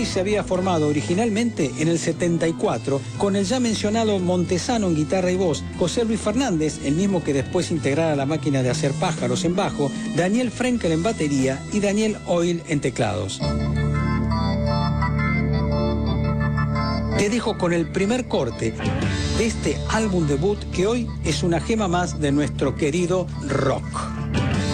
se había formado originalmente en el 74 con el ya mencionado Montesano en guitarra y voz, José Luis Fernández, el mismo que después integrara La Máquina de Hacer Pájaros en bajo, Daniel Frenkel en batería y Daniel Oil en teclados. Te dejo con el primer corte de este álbum debut que hoy es una gema más de nuestro querido rock.